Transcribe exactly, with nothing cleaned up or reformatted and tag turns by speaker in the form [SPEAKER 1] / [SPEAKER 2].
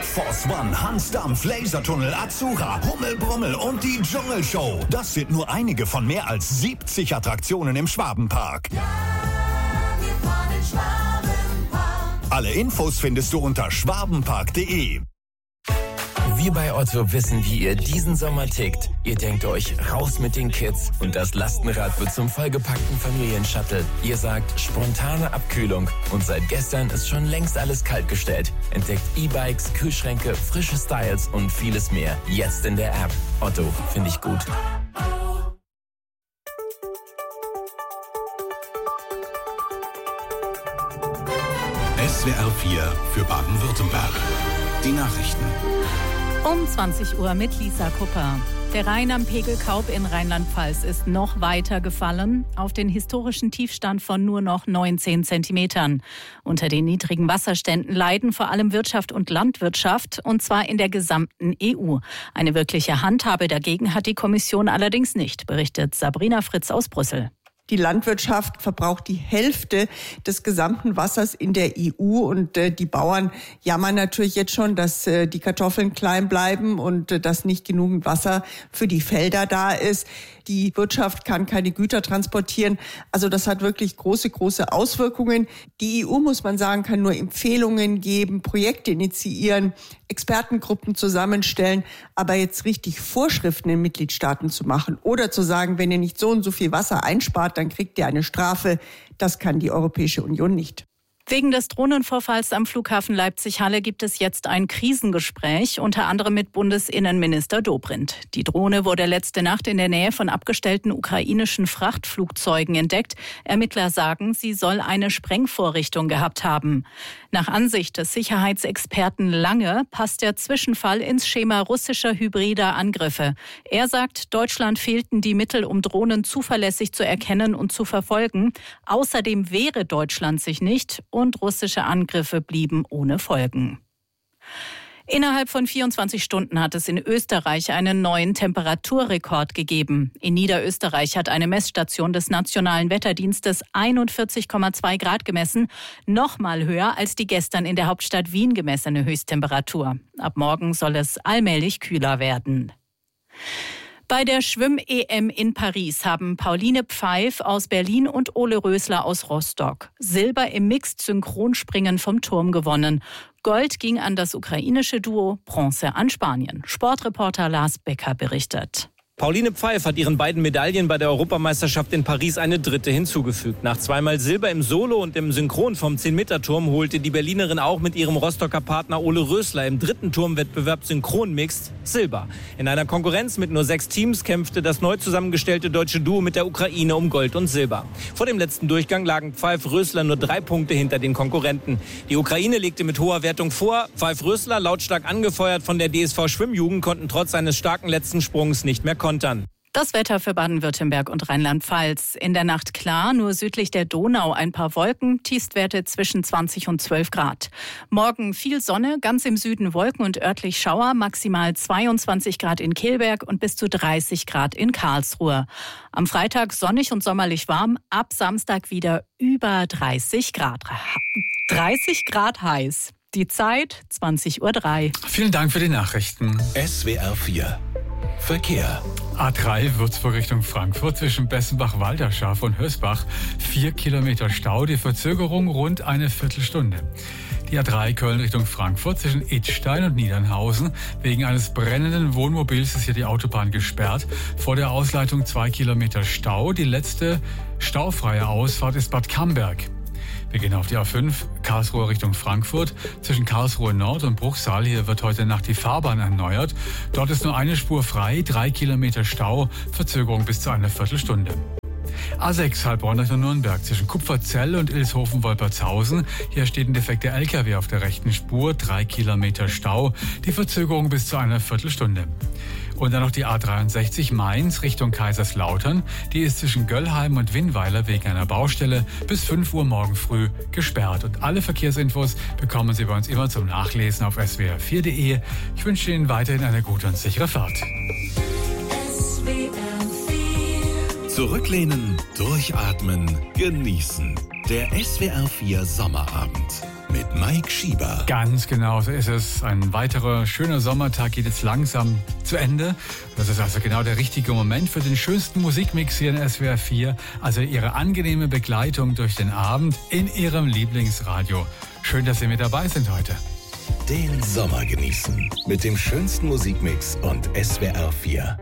[SPEAKER 1] Force One, Hansdampf, Lasertunnel, Azura, Hummelbrummel und die Dschungelshow. Das sind nur einige von mehr als siebzig Attraktionen im Schwabenpark.
[SPEAKER 2] Ja, wir fahren in Schwabenpark.
[SPEAKER 1] Alle Infos findest du unter schwabenpark punkt de.
[SPEAKER 3] Wir bei Otto wissen, wie ihr diesen Sommer tickt. Ihr denkt euch, raus mit den Kids und das Lastenrad wird zum vollgepackten Familienshuttle. Ihr sagt, spontane Abkühlung und seit gestern ist schon längst alles kaltgestellt. Entdeckt E-Bikes, Kühlschränke, frische Styles und vieles mehr. Jetzt in der App. Otto, finde ich gut.
[SPEAKER 4] S W R vier für Baden-Württemberg. Die Nachrichten.
[SPEAKER 5] Um zwanzig Uhr mit Lisa Kupper. Der Rhein am Pegelkaub in Rheinland-Pfalz ist noch weiter gefallen, auf den historischen Tiefstand von nur noch neunzehn Zentimetern. Unter den niedrigen Wasserständen leiden vor allem Wirtschaft und Landwirtschaft, und zwar in der gesamten E U. Eine wirkliche Handhabe dagegen hat die Kommission allerdings nicht, berichtet Sabrina Fritz aus Brüssel.
[SPEAKER 6] Die Landwirtschaft verbraucht die Hälfte des gesamten Wassers in der E U und äh, die Bauern jammern natürlich jetzt schon, dass äh, die Kartoffeln klein bleiben und äh, dass nicht genügend Wasser für die Felder da ist. Die Wirtschaft kann keine Güter transportieren. Also das hat wirklich große, große Auswirkungen. Die E U, muss man sagen, kann nur Empfehlungen geben, Projekte initiieren, Expertengruppen zusammenstellen, aber jetzt richtig Vorschriften in Mitgliedstaaten zu machen oder zu sagen, wenn ihr nicht so und so viel Wasser einspart, dann kriegt ihr eine Strafe. Das kann die Europäische Union nicht.
[SPEAKER 5] Wegen des Drohnenvorfalls am Flughafen Leipzig-Halle gibt es jetzt ein Krisengespräch, unter anderem mit Bundesinnenminister Dobrindt. Die Drohne wurde letzte Nacht in der Nähe von abgestellten ukrainischen Frachtflugzeugen entdeckt. Ermittler sagen, sie soll eine Sprengvorrichtung gehabt haben. Nach Ansicht des Sicherheitsexperten Lange passt der Zwischenfall ins Schema russischer hybrider Angriffe. Er sagt, Deutschland fehlten die Mittel, um Drohnen zuverlässig zu erkennen und zu verfolgen. Außerdem wehre Deutschland sich nicht und russische Angriffe blieben ohne Folgen. Innerhalb von vierundzwanzig Stunden hat es in Österreich einen neuen Temperaturrekord gegeben. In Niederösterreich hat eine Messstation des Nationalen Wetterdienstes einundvierzig Komma zwei Grad gemessen, nochmal höher als die gestern in der Hauptstadt Wien gemessene Höchsttemperatur. Ab morgen soll es allmählich kühler werden. Bei der Schwimm-E M in Paris haben Pauline Pfeif aus Berlin und Ole Rösler aus Rostock Silber im Mixed-Synchronspringen vom Turm gewonnen. Gold ging an das ukrainische Duo, Bronze an Spanien. Sportreporter Lars Becker berichtet.
[SPEAKER 7] Pauline Pfeif hat ihren beiden Medaillen bei der Europameisterschaft in Paris eine dritte hinzugefügt. Nach zweimal Silber im Solo und im Synchron vom zehn-Meter-Turm holte die Berlinerin auch mit ihrem Rostocker Partner Ole Rösler im dritten Turmwettbewerb Synchron-Mixed Silber. In einer Konkurrenz mit nur sechs Teams kämpfte das neu zusammengestellte deutsche Duo mit der Ukraine um Gold und Silber. Vor dem letzten Durchgang lagen Pfeif-Rösler nur drei Punkte hinter den Konkurrenten. Die Ukraine legte mit hoher Wertung vor. Pfeif-Rösler, lautstark angefeuert von der D S V Schwimmjugend, konnten trotz eines starken letzten Sprungs nicht mehr kontern.
[SPEAKER 5] Das Wetter für Baden-Württemberg und Rheinland-Pfalz. In der Nacht klar, nur südlich der Donau ein paar Wolken, Tiefstwerte zwischen zwanzig und zwölf Grad. Morgen viel Sonne, ganz im Süden Wolken und örtlich Schauer, maximal zweiundzwanzig Grad in Kelberg und bis zu dreißig Grad in Karlsruhe. Am Freitag sonnig und sommerlich warm, ab Samstag wieder über dreißig Grad. dreißig Grad heiß. Die Zeit zwanzig Uhr drei.
[SPEAKER 8] Vielen Dank für die Nachrichten.
[SPEAKER 4] S W R vier Verkehr.
[SPEAKER 8] A drei Würzburg Richtung Frankfurt zwischen Bessenbach-Walderschaft und Hösbach. Vier Kilometer Stau, die Verzögerung rund eine Viertelstunde. Die A drei Köln Richtung Frankfurt zwischen Idstein und Niedernhausen. Wegen eines brennenden Wohnmobils ist hier die Autobahn gesperrt. Vor der Ausleitung zwei Kilometer Stau. Die letzte staufreie Ausfahrt ist Bad Camberg. Wir gehen auf die A fünf, Karlsruhe Richtung Frankfurt. Zwischen Karlsruhe Nord und Bruchsal, hier wird heute Nacht die Fahrbahn erneuert. Dort ist nur eine Spur frei, drei Kilometer Stau, Verzögerung bis zu einer Viertelstunde. A sechs Heilbronn Richtung Nürnberg zwischen Kupferzell und Ilshofen-Wolpertshausen. Hier steht ein defekter L K W auf der rechten Spur, drei Kilometer Stau, die Verzögerung bis zu einer Viertelstunde. Und dann noch die A dreiundsechzig Mainz Richtung Kaiserslautern. Die ist zwischen Göllheim und Winnweiler wegen einer Baustelle bis fünf Uhr morgen früh gesperrt. Und alle Verkehrsinfos bekommen Sie bei uns immer zum Nachlesen auf s w r vier punkt de. Ich wünsche Ihnen weiterhin eine gute und sichere Fahrt.
[SPEAKER 2] S W R vier.
[SPEAKER 4] Zurücklehnen, durchatmen, genießen. Der S W R vier Sommerabend. mit Mike Schieber.
[SPEAKER 8] Ganz genau, so ist es. Ein weiterer schöner Sommertag geht jetzt langsam zu Ende. Das ist also genau der richtige Moment für den schönsten Musikmix hier in S W R vier. Also Ihre angenehme Begleitung durch den Abend in Ihrem Lieblingsradio. Schön, dass Sie mit dabei sind heute.
[SPEAKER 4] Den Sommer genießen mit dem schönsten Musikmix und S W R vier.